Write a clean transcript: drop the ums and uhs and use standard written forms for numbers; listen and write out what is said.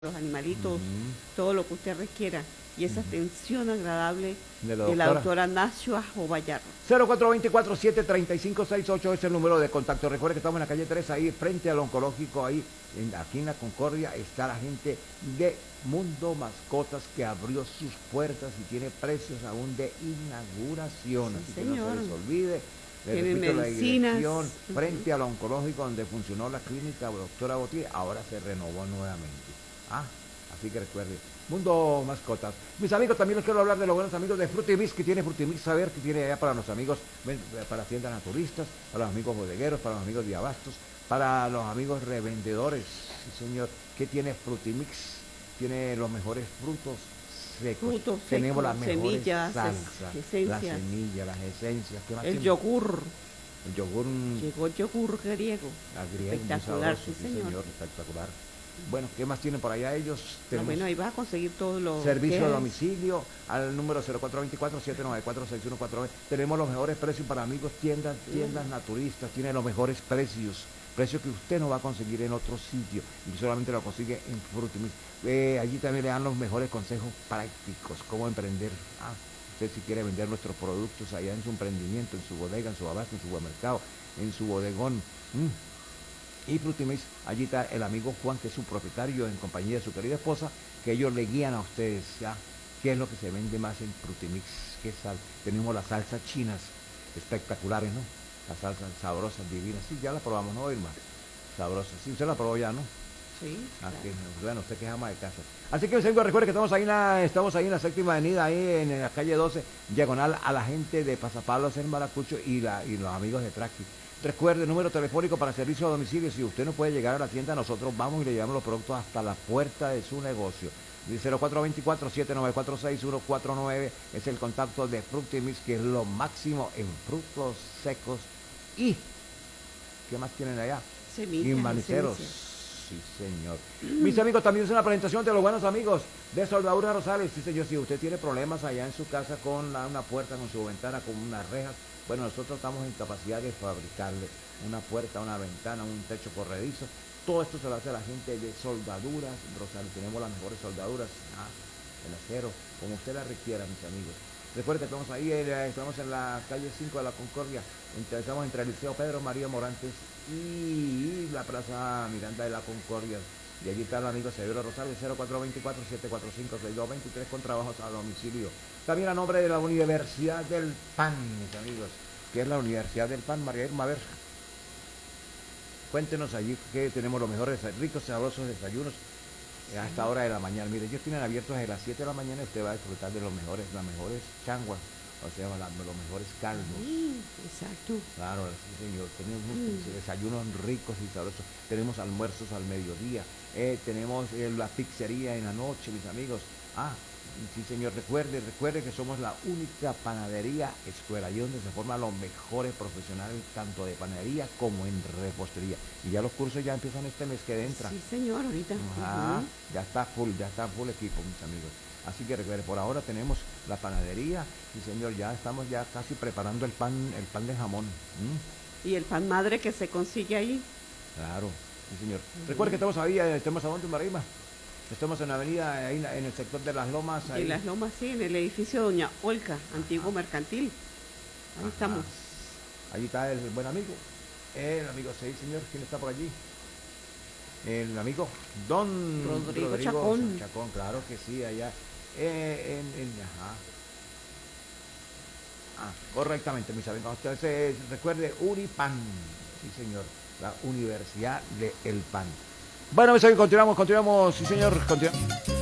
los animalitos, Ujú. todo lo que usted requiera. Y esa atención agradable De de la doctora Nacio Ajo Bayarro. 0424-735-688 es el número de contacto. Recuerde que estamos en la calle 3, ahí frente al oncológico, aquí en la Concordia, está la gente de Mundo Mascotas que abrió sus puertas y tiene precios aún de inauguración. Sí, Así que señor. no se les olvide. Les Tienen repito, la medicinas. dirección frente al oncológico donde funcionó la clínica doctora Botier, ahora se renovó nuevamente. Así que recuerde, Mundo Mascotas. Mis amigos, también les quiero hablar de los buenos amigos de Frutimix, que tiene Frutimix Saber, que tiene allá para los amigos, para tiendas naturistas, para los amigos bodegueros, para los amigos de abastos, para los amigos revendedores. Sí, señor, que tiene Frutimix, tiene los mejores frutos secos. Tenemos las mejores semillas, salsas, esencias. las semillas, las esencias. ¿Qué más El tiene? yogur. El yogur. Llegó el yogur griego. Griego, espectacular, sabroso, sí, señor. espectacular. Bueno, ¿qué más tienen por allá ellos? Bueno, ahí vas a conseguir todo lo servicio a domicilio al número 0424-794-6149. Tenemos los mejores precios para amigos, tiendas naturistas, tiene los mejores precios que usted no va a conseguir en otro sitio y solamente lo consigue en Frutimix. Allí también le dan los mejores consejos prácticos, cómo emprender. Usted si quiere vender nuestros productos allá en su emprendimiento, en su bodega, en su abasto, en su supermercado, en su bodegón. Y Frutimix, allí está el amigo Juan, que es su propietario en compañía de su querida esposa, que ellos le guían a ustedes, ¿ya? ¿Qué es lo que se vende más en Frutimix? ¿Qué sal? Tenemos las salsas chinas, espectaculares, ¿no? Las salsas sabrosas, divinas. Sí, ya las probamos, ¿no, Irma? Sabrosas. Sí, usted la probó ya, ¿no? Sí. Claro. Bueno, usted que es ama de casa. Así que, recuerde que estamos ahí en la séptima avenida, ahí en la calle 12, diagonal a la gente de Pasapalos en Maracucho y los amigos de Traqui. Recuerde, número telefónico para servicio a domicilio. Si usted no puede llegar a la tienda, nosotros vamos y le llevamos los productos hasta la puerta de su negocio. 0424-794-6149 es el contacto de Frutimix, que es lo máximo en frutos secos. ¿Y qué más tienen allá? Semillas, y maniceros. Sí, señor. Mis amigos, también es una presentación de los buenos amigos de Soldadura Rosales. Sí, señor, si usted tiene problemas allá en su casa con una puerta, con su ventana, con unas rejas, bueno, nosotros estamos en capacidad de fabricarle una puerta, una ventana, un techo corredizo. Todo esto se lo hace la gente de Soldaduras Rosales. Tenemos las mejores soldaduras, el acero, como usted la requiera, mis amigos. Recuerde que estamos ahí, estamos en la calle 5 de la Concordia, estamos entre el Liceo Pedro María Morantes y la Plaza Miranda de la Concordia. Y allí está el amigo Severo Rosales, 0424-745-6223 con trabajos a domicilio. También a nombre de la Universidad del Pan, mis amigos, que es la Universidad del Pan. María Irma, a ver, cuéntenos allí que tenemos los mejores, ricos, sabrosos desayunos a esta hora de la mañana. Mire, ellos tienen abiertos desde las 7 de la mañana y usted va a disfrutar de las mejores changuas, o sea, los mejores caldos. Exacto. Claro, sí, señor. Tenemos desayunos ricos y sabrosos. Tenemos almuerzos al mediodía. Tenemos la pizzería en la noche, mis amigos. Sí, señor. Recuerde que somos la única panadería escuela, allí donde se forman los mejores profesionales, tanto de panadería como en repostería. Y ya los cursos ya empiezan este mes que entra. Sí, señor, ahorita. Ya está full equipo, mis amigos. Así que recuerde, por ahora tenemos la panadería, y señor, ya estamos ya casi preparando el pan de jamón. Y el pan madre que se consigue ahí. Claro, sí, señor. Recuerde que estamos ahí, estamos a donde Marima. Estamos en la avenida, ahí en el sector de Las Lomas. Ahí. En Las Lomas, sí, en el edificio Doña Olca, antiguo mercantil. Ahí estamos. Allí está el buen amigo. El amigo, sí, señor. ¿Quién está por allí? El amigo Don Rodrigo Chacón. Chacón, claro que sí, allá. Correctamente, mis amigos. Entonces, recuerde, Unipan. Sí, señor. La Universidad del Pan. Bueno, mis amigos, continuamos, sí, señor, continuamos.